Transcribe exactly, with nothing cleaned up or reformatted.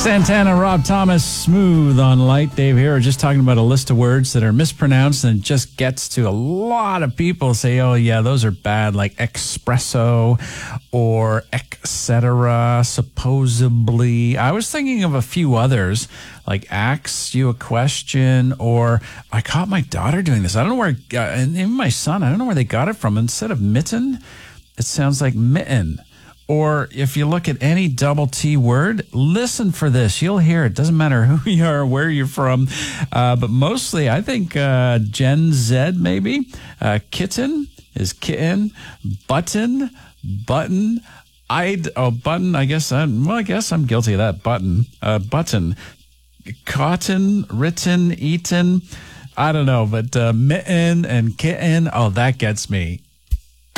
Santana, Rob Thomas, Smooth on Light. Dave here. We're just talking about a list of words that are mispronounced, and it just gets to a lot of people say, oh, yeah, those are bad, like espresso or et cetera, supposedly. I was thinking of a few others, like ask you a question, or I caught my daughter doing this. I don't know where, uh, and even my son, I don't know where they got it from. Instead of mitten, it sounds like mitten. Or if you look at any double T word, listen for this. You'll hear it. Doesn't matter who you are, where you're from. Uh, but mostly, I think uh, Gen Z, maybe. Uh, kitten is kitten. Button, button. I'd, oh, button, I guess I'm, well, I guess I'm guilty of that. Button, uh, button. Cotton, written, eaten. I don't know, but uh, mitten and kitten, oh, that gets me.